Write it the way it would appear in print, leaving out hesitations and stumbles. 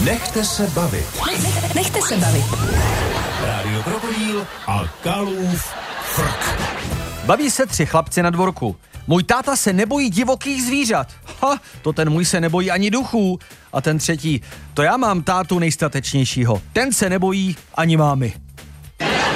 Nechte se bavit. Nechte se bavit. Rádio Krokodýl a Kalův frk. Baví se 3 chlapci na dvorku. Můj táta se nebojí divokých zvířat. To ten můj se nebojí ani duchů. A ten třetí, to já mám tátu nejstatečnějšího. Ten se nebojí ani mámy.